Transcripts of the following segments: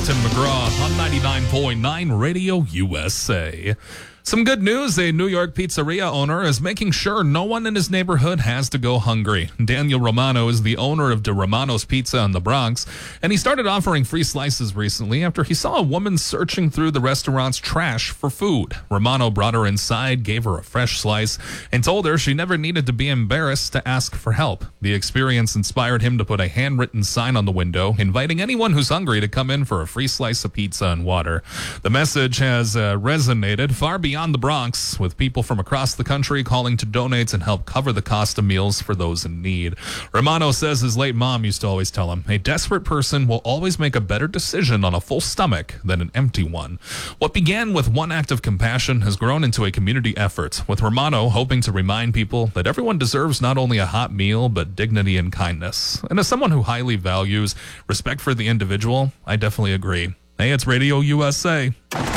Tim McGraw on 99.9 Radio USA. Some good news. A New York pizzeria owner is making sure no one in his neighborhood has to go hungry. Daniel Romano is the owner of De Romano's Pizza in the Bronx, and he started offering free slices recently after he saw a woman searching through the restaurant's trash for food. Romano brought her inside, gave her a fresh slice, and told her she never needed to be embarrassed to ask for help. The experience inspired him to put a handwritten sign on the window, inviting anyone who's hungry to come in for a free slice of pizza and water. The message has resonated far beyond the Bronx, with people from across the country calling to donate and help cover the cost of meals for those in need. Romano says his late mom used to always tell him, a desperate person will always make a better decision on a full stomach than an empty one. What began with one act of compassion has grown into a community effort, with Romano hoping to remind people that everyone deserves not only a hot meal, but dignity and kindness. And as someone who highly values respect for the individual, I definitely agree. Hey, it's Radio USA.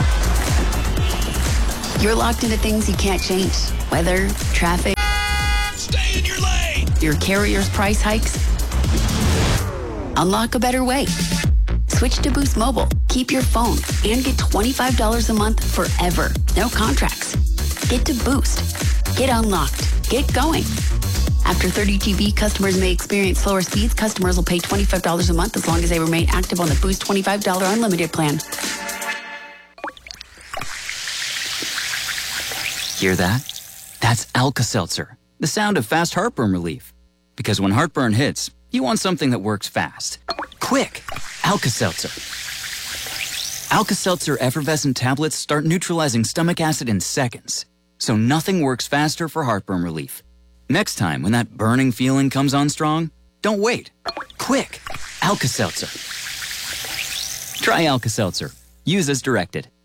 You're locked into things you can't change. Weather, traffic. Stay in your lane! Your carrier's price hikes. Unlock a better way. Switch to Boost Mobile. Keep your phone and get $25 a month forever. No contracts. Get to Boost. Get unlocked. Get going. After 30 GB, customers may experience slower speeds. Customers will pay $25 a month as long as they remain active on the Boost $25 unlimited plan. Hear that? That's Alka-Seltzer, the sound of fast heartburn relief. Because when heartburn hits, you want something that works fast. Quick! Alka-Seltzer. Alka-Seltzer effervescent tablets start neutralizing stomach acid in seconds. So nothing works faster for heartburn relief. Next time when that burning feeling comes on strong, don't wait. Quick! Alka-Seltzer. Try Alka-Seltzer. Use as directed.